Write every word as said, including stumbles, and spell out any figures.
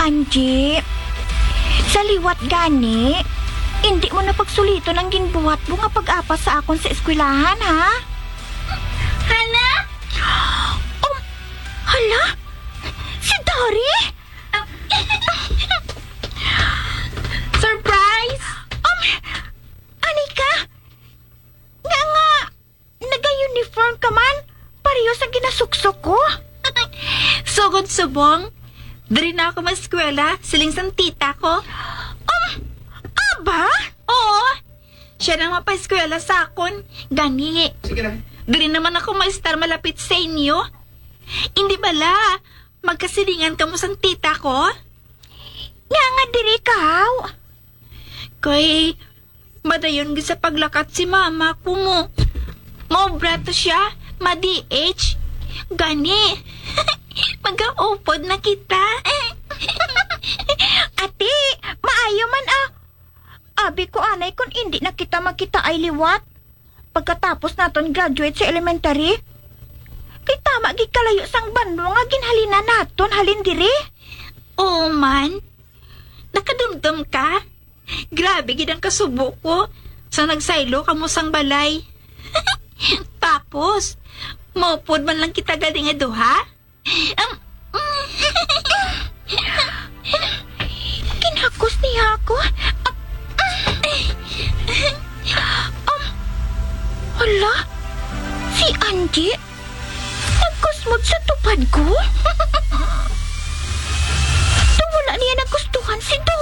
Angie, sa liwat gani, hindi mo na pagsulito ng ginbuhat mo nga pag-apas sa akon sa eskwelahan, ha? Hana? Um, hala? Si Dory? Surprise! Um, Anika? Nga nga, naga-uniform ka man, pareho sa ginasuksok ko. Sugod subong. Dari na ako ma-eskwela, siling sang tita ko. Um, aba? Oo. Siya nang mapa-eskwela sa akon. Gani. Sige na. Dari naman ako ma-star malapit sa inyo. Hindi bala, magkasilingan ka mo sang tita ko? Nga nga diri kaw. Kay, madayon gi sa paglakat si mama ko mo. Maobra to siya, ma-D H. Gani. Mag-aupod na kita. Ate, maayo man ah. Abi ko anay kung hindi na kita makita ay liwat. Pagkatapos naton graduate sa elementary. Kay tama gid kalayo sang bando nga ginhalina naton halin diri. Oo man. Nakadumdum ka? Grabe gid ang kasubo ko sa nagsaylo kamo sang balay. Tapos, maupod man lang kita galing nga duha? Um, Kinhakos niya ako. Um, hala? Si Angie? Nagkusmod sa tupad ko? Ito wala niya nagustuhan si Dory.